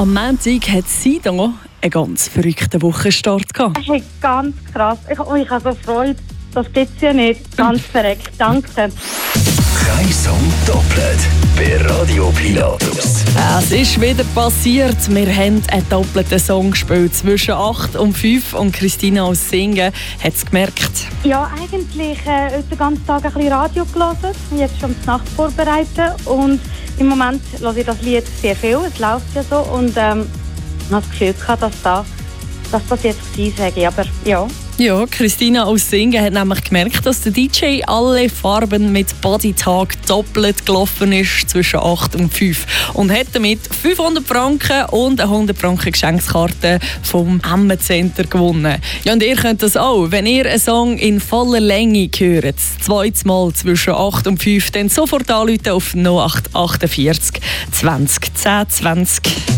Am Montag hat sie hier einen ganz verrückten Wochenstart gehabt. Hey, ganz krass. Ich habe so Freude. Das gibt es ja nicht. Ganz verreckt. Danke. Kein Song doppelt bei Radio Pilatus. Es ist wieder passiert. Wir haben einen doppelten Song gespielt zwischen 8 und 5 und Christina aus Singen hat es gemerkt. Ja, eigentlich den ganzen Tag ein bisschen Radio gelesen. Jetzt schon die Nacht vorbereiten. Und im Moment höre ich das Lied sehr viel. Es läuft ja so. Und habe das Gefühl gehabt, dass das jetzt war. Aber ja. Ja, Christina aus Singen hat nämlich gemerkt, dass der DJ alle Farben mit Bodytag doppelt gelaufen ist zwischen 8 und 5 und hat damit 500 Franken und eine 100 Franken Geschenkskarte vom Emme-Center gewonnen. Ja, und ihr könnt das auch. Wenn ihr einen Song in voller Länge hört, das zweite Mal zwischen 8 und 5, dann sofort anrufen auf 0848 20 10 20.